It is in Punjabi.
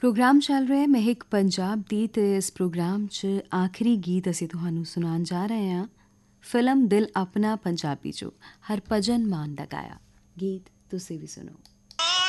ਪ੍ਰੋਗਰਾਮ ਚੱਲ ਰਿਹਾ ਮਹਿਕ ਪੰਜਾਬ ਦੀ ਅਤੇ ਇਸ ਪ੍ਰੋਗਰਾਮ 'ਚ ਆਖਰੀ ਗੀਤ ਅਸੀਂ ਤੁਹਾਨੂੰ ਸੁਣਾਉਣ ਜਾ ਰਹੇ ਹਾਂ ਫਿਲਮ ਦਿਲ ਆਪਣਾ ਪੰਜਾਬੀ 'ਚੋਂ ਹਰਭਜਨ ਮਾਨ ਦਾ ਗਾਇਆ ਗੀਤ। ਤੁਸੀਂ ਵੀ ਸੁਣੋ।